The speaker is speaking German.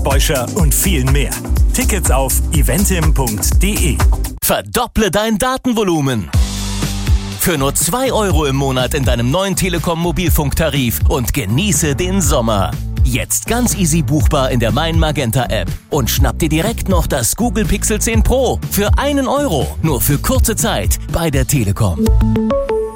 Geldbeucher und viel mehr. Tickets auf eventim.de. Verdopple dein Datenvolumen. Für nur 2 € im Monat in deinem neuen Telekom Mobilfunktarif und genieße den Sommer. Jetzt ganz easy buchbar in der Mein Magenta App und schnapp dir direkt noch das Google Pixel 10 Pro für 1 €, nur für kurze Zeit bei der Telekom.